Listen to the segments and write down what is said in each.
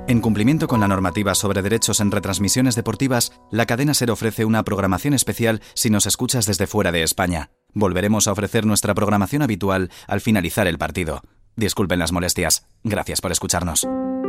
En cumplimiento con la normativa sobre derechos en retransmisiones deportivas, la cadena SER ofrece una programación especial si nos escuchas desde fuera de España. Volveremos a ofrecer nuestra programación habitual al finalizar el partido. Disculpen las molestias. Gracias por escucharnos.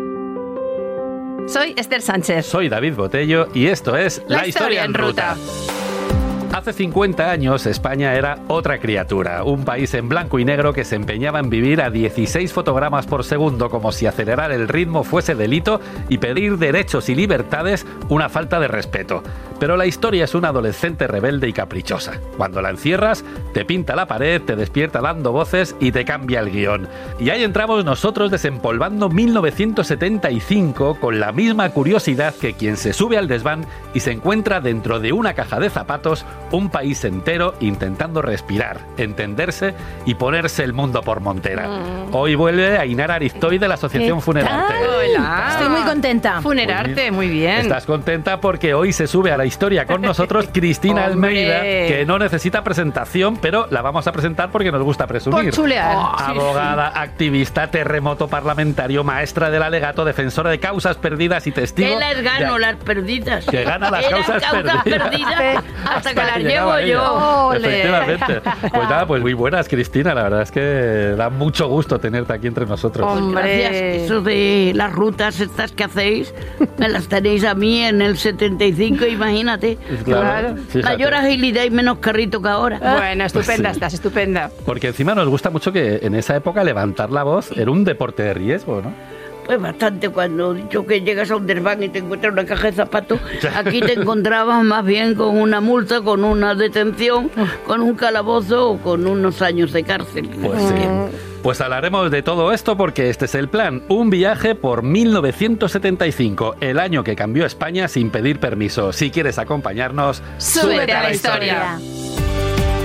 Soy Esther Sánchez. Soy David Botello y esto es La Historia en Ruta. Hace 50 años España era otra criatura, un país en blanco y negro que se empeñaba en vivir a 16 fotogramas por segundo, como si acelerar el ritmo fuese delito y pedir derechos y libertades una falta de respeto. Pero la historia es una adolescente rebelde y caprichosa. Cuando la encierras, te pinta la pared, te despierta dando voces y te cambia el guión. Y ahí entramos nosotros desempolvando 1975 con la misma curiosidad que quien se sube al desván y se encuentra dentro de una caja de zapatos un país entero intentando respirar, entenderse y ponerse el mundo por montera. Hoy vuelve Ainara Aristoy de la Asociación Funerarte. Hola. Estoy muy contenta. Funerarte, muy bien. Estás contenta porque hoy se sube a la historia con nosotros Cristina Almeida, que no necesita presentación, pero la vamos a presentar porque nos gusta presumir. Por chulear. Abogada, activista, terremoto parlamentario, maestra del alegato, defensora de causas perdidas y testigo. Que las gano, las perdidas. Que gana las causas perdidas. Hasta que las llegaba llevo yo. Ole. Efectivamente. Pues nada, pues muy buenas, Cristina. La verdad es que da mucho gusto tenerte aquí entre nosotros. Hombre. Gracias. Eso de las rutas estas que hacéis, me las tenéis a mí en el 75, imagínate. Claro, fíjate. Mayor agilidad y menos carrito que ahora. Bueno, estupenda, Sí. estás estupenda. Porque encima nos gusta mucho que en esa época levantar la voz era un deporte de riesgo, ¿no? Pues bastante, cuando he dicho que llegas a un desván y te encuentras una caja de zapatos, aquí te encontrabas más bien con una multa, con una detención, con un calabozo o con unos años de cárcel. Pues sí. Pues hablaremos de todo esto porque este es el plan. Un viaje por 1975, el año que cambió España sin pedir permiso. Si quieres acompañarnos, ¡Súbete a la historia!